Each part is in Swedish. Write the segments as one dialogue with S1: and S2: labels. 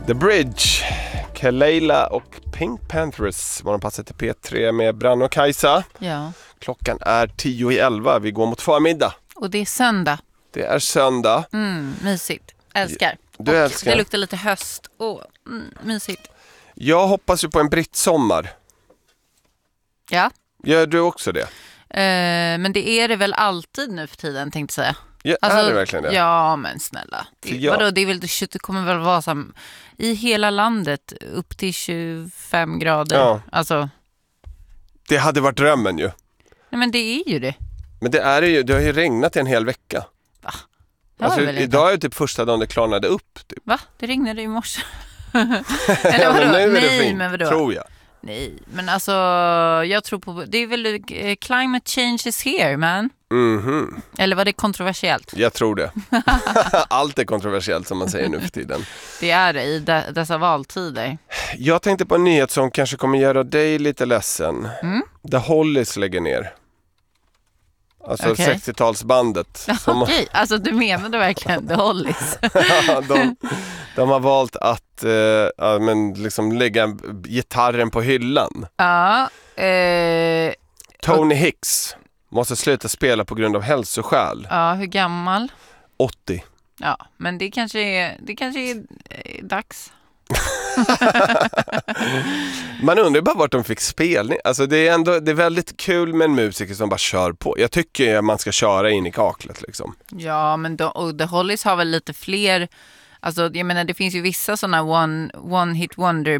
S1: The Bridge, Kelela och Pink Panthers. Var de passar till P3 med Branne och Kajsa.
S2: Ja.
S1: Klockan är 10:11. Vi går mot förmiddag.
S2: Och det är söndag.
S1: Det är söndag.
S2: Mysigt. Älskar.
S1: Du älskar.
S2: Det luktar lite höst. Mysigt.
S1: Jag hoppas ju på en brittsommar.
S2: Ja.
S1: Gör du också det?
S2: Men det är det väl alltid nu för tiden, tänkte jag säga.
S1: Ja, är det verkligen det?
S2: Ja, men snälla. Vadå, det kommer väl vara som i hela landet upp till 25 grader.
S1: Ja.
S2: Alltså.
S1: Det hade varit drömmen ju.
S2: Nej, men det är ju det.
S1: Men det är det ju. Det har ju regnat en hel vecka.
S2: Va?
S1: Alltså, idag är typ första dagen det klarnade upp. Typ.
S2: Va? Det regnade i morse. Eller vadå?
S1: Men nu är det
S2: Nej,
S1: fint,
S2: men vadå?
S1: tror jag.
S2: Nej, men alltså jag tror på, det är väl climate change is here, man.
S1: Mhm.
S2: Eller var det kontroversiellt?
S1: Jag tror det. Allt är kontroversiellt som man säger nu för tiden.
S2: Det är det i dessa valtider.
S1: Jag tänkte på en nyhet som kanske kommer göra dig lite ledsen. The Hollies lägger ner. Alltså
S2: Okej.
S1: 60-talsbandet.
S2: Okej, alltså du menade verkligen The Hollies.
S1: de har valt att liksom lägga gitarren på hyllan.
S2: Ja.
S1: Tony Hicks måste sluta spela på grund av hälsoskäl.
S2: Ja, hur gammal?
S1: 80.
S2: Ja, men det kanske är dags.
S1: Man undrar bara vart de fick spelning. Alltså det är väldigt kul med en musiker som bara kör på. Jag tycker att man ska köra in i kaklet liksom.
S2: Ja, men The Hollies har väl lite fler. Alltså jag menar, det finns ju vissa sådana one hit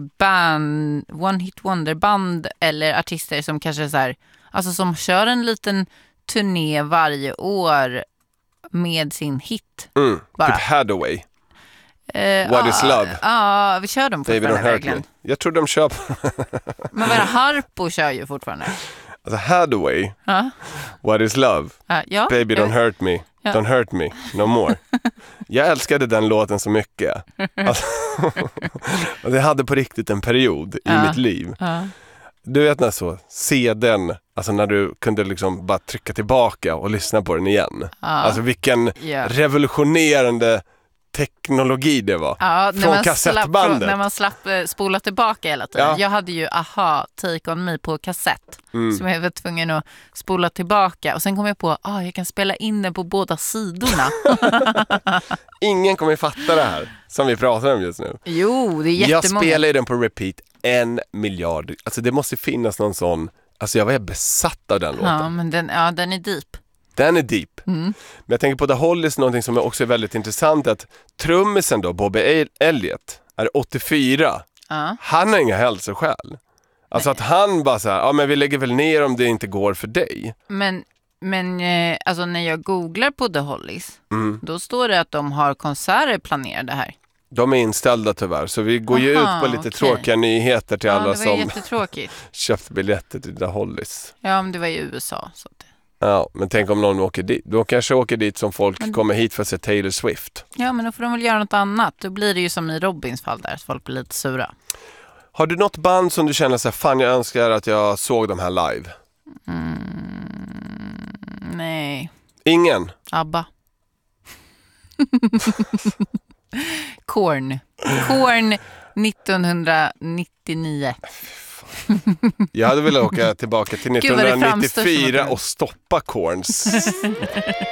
S2: wonder band eller artister som kanske så här, alltså som kör en liten turné varje år med sin hit.
S1: Typ Hathaway. What is love?
S2: Ja, vi kör dem
S1: Baby
S2: fortfarande
S1: Don't Hurt Me.
S2: verkligen.
S1: Jag tror de kör på...
S2: Men vad är det? Harpo kör ju fortfarande.
S1: Alltså Hathaway. What is love?
S2: Ja.
S1: Baby Don't Hurt Me.
S2: Ja.
S1: Don't hurt me no more. Jag älskade den låten så mycket. Alltså, och det hade på riktigt en period i mitt liv. Du vet när så, se den, alltså när du kunde liksom bara trycka tillbaka och lyssna på den igen. Alltså vilken revolutionerande teknologi det var. Från kassettbandet.
S2: När man slapp spola tillbaka hela tiden.
S1: Ja.
S2: Jag hade ju Take On Me på kassett. Som jag var tvungen att spola tillbaka. Och sen kom jag på, jag kan spela in den på båda sidorna.
S1: Ingen kommer fatta det här som vi pratar om just nu.
S2: Jo, det är jättemånga.
S1: Jag spelar ju den på repeat 1 miljard. Alltså det måste finnas någon sån. Alltså jag var besatt av den låten.
S2: Ja, men den är deep.
S1: Den är deep. Men jag tänker på The Hollies, någonting som också är väldigt intressant, att trummisen då, Bobby Elliott, är 84. Han har inga hälsoskäl. Alltså att han bara så här, men vi lägger väl ner om det inte går för dig.
S2: Men alltså när jag googlar på The Hollies, då står det att de har konserter planerade här.
S1: De är inställda tyvärr, så vi går ju ut på lite tråkiga nyheter till alla som köpt biljetter till The Hollies.
S2: Ja, men det var i USA. Så att...
S1: Ja, men tänk om någon åker dit. Då kanske åker dit som folk kommer hit för att se Taylor Swift.
S2: Ja, men då får de väl göra något annat. Då blir det ju som i Robins fall där, så folk blir lite sura.
S1: Har du något band som du känner så här, fan jag önskar att jag såg de här live?
S2: Nej.
S1: Ingen?
S2: ABBA. Korn 1999.
S1: Jag hade velat åka tillbaka till 1994 och stoppa Korns.